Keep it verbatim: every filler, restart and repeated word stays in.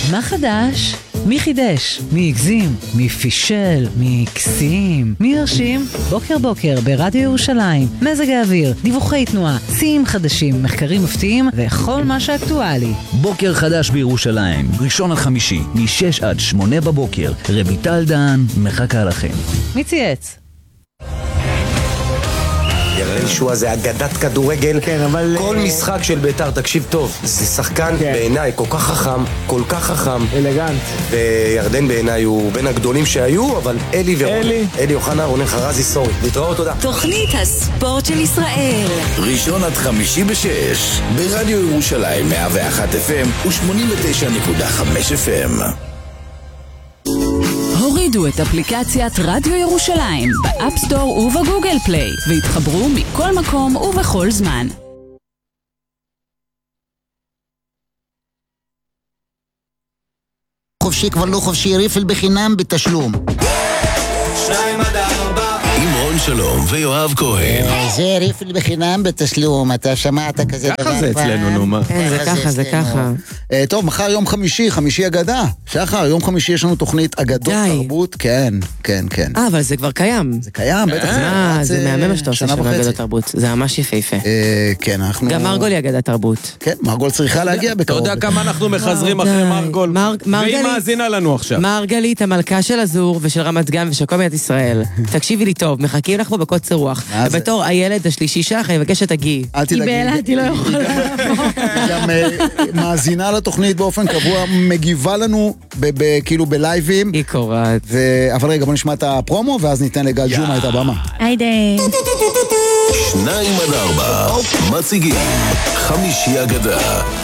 מה חדש? מי חידש? מי הגזים? מי פישל? מי קסים? מי הרשים? בוקר בוקר ברדיו ירושלים. מזג האוויר, דיווחי תנועה, שיאים חדשים, מחקרים מפתיעים וכל מה שאקטואלי. בוקר חדש בירושלים, ראשון עד חמישי, משש עד שמונה בבוקר. רביטל דן מחכה לכם. מי צייץ? ירדן שואה זה אגדת כדורגל. כן, אבל... כל משחק של בית"ר, תקשיב טוב, זה שחקן כן. בעיניי כל כך חכם, כל כך חכם. אלגנט. וירדן בעיניי הוא בין הגדולים שהיו, אבל אלי ורונן. אלי. אלי אוחנה, רונן חרזי, סורי. להתראות, תודה. תוכנית הספורט של ישראל. ראשון עד חמישי בשש, ברדיו ירושלים מאה ואחת אף אם ו-שמונים ותשע נקודה חמש אף אם. הורידו את אפליקציית רדיו ירושלים באפסטור ובגוגל פליי והתחברו מכל מקום ובכל זמן. חופשי כבר לא חופשי, ריפל בחינם בתשלום. שניים עד ארבע עם רון שלום ויואב כהן. זה ריפל בחינם בתשלום, אתה שמעת כזה דבר? ככה זה אצלנו, נו מה. כן, זה ככה, זה ככה. טוב, מחר יום חמישי, חמישי אגדה. שחר, יום חמישי יש לנו תוכנית אגדות תרבות. כן, כן, כן. אה, אבל זה כבר קיים. זה קיים, בטח. אה, זה מהמם שאתה עושה שם אגדות תרבות. זה ממש יפהפה. כן, אנחנו... גם מרגול היא אגדת תרבות. כן, מרגול צריכה להגיע אתה בקרוב. יודע כמה אנחנו מחזרים אחרי מרגול? והיא מאזינה לנו עכשיו. מרגלית, המלכה של אזור ושל רמת גן ושל כל מדינת ישראל. תקשיבי לי טוב, מחכים לך פה בקוצר רוח. ובתור הילד השלישי שלך, אני מבקש שתגיעי. היא באילת, היא לא יכולה. היא גם מאזינה לתוכנית באופן קבוע, מגיבה לנו כאילו בלייבים. היא קוראת. אבל רגע, בוא נשמע את הפרומו, ואז ניתן לגל ג'ומא את הבמה. היידה. שניים עד ארבע, מציגים חמישי אגדה.